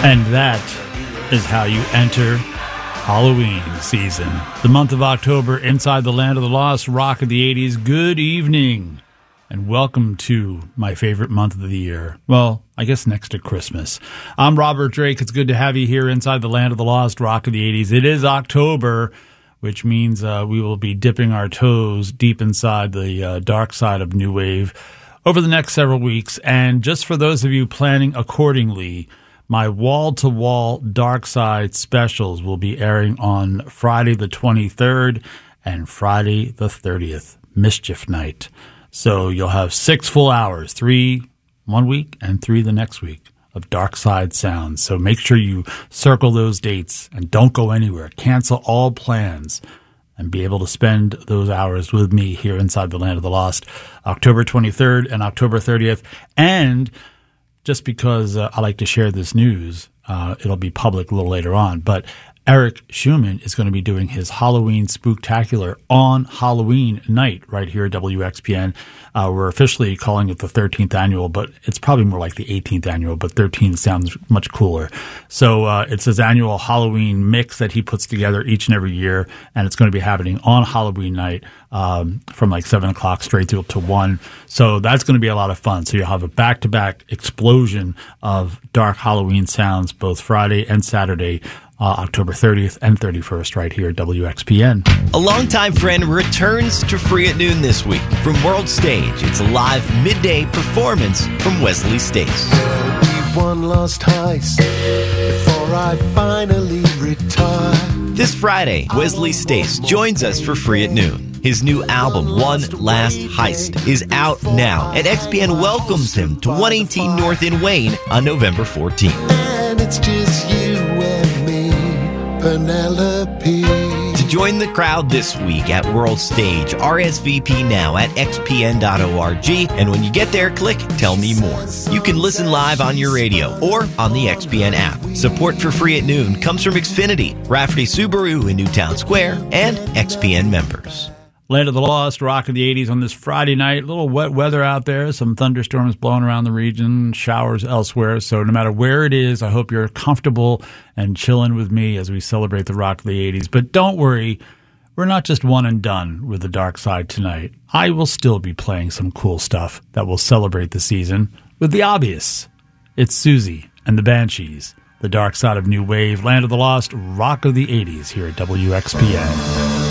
And that is how you enter Halloween season. The month of October, inside the land of the lost, rock of the 80s. Good evening, and welcome to my favorite month of the year. Well, I guess next to Christmas. I'm Robert Drake. It's good to have you here inside the land of the lost, rock of the 80s. It is October, which means we will be dipping our toes deep inside the dark side of New Wave over the next several weeks. And just for those of you planning accordingly, my wall-to-wall Dark Side specials will be airing on Friday the 23rd and Friday the 30th, Mischief Night. So you'll have 6 full hours, 3 one week and 3 the next week, of Dark Side sounds. So make sure you circle those dates and don't go anywhere. Cancel all plans and be able to spend those hours with me here inside the Land of the Lost, October 23rd and October 30th. And just because I like to share this news, it'll be public a little later on, but Eric Schumann is going to be doing his Halloween Spooktacular on Halloween night right here at WXPN. We're officially calling it the 13th annual, but it's probably more like the 18th annual, but 13 sounds much cooler. So it's his annual Halloween mix that he puts together each and every year, and it's going to be happening on Halloween night from like 7 o'clock straight through to 1. So that's going to be a lot of fun. So you'll have a back-to-back explosion of dark Halloween sounds both Friday and Saturday, October 30th and 31st right here at WXPN. A longtime friend returns to Free at Noon this week. From World Stage, it's a live midday performance from Wesley Stace. There'll be one last heist before I finally retire. This Friday, Wesley Stace joins us for Free at Noon. His new album, One Last Heist, is out now, and XPN welcomes him to 118 North in Wayne on November 14th. And it's just you and me, Penelope. To join the crowd this week at World Stage, RSVP now at xpn.org, and when you get there, click Tell Me More. You can listen live on your radio or on the XPN app. Support for Free at Noon comes from Xfinity, Rafferty Subaru in Newtown Square, and XPN members. Land of the Lost, rock of the 80s on this Friday night. A little wet weather out there, some thunderstorms blowing around the region, showers elsewhere. So no matter where it is, I hope you're comfortable and chilling with me as we celebrate the rock of the 80s. But don't worry, we're not just one and done with the Dark Side tonight. I will still be playing some cool stuff that will celebrate the season with the obvious. It's Susie and the Banshees, the Dark Side of New Wave, Land of the Lost, rock of the 80s here at WXPN.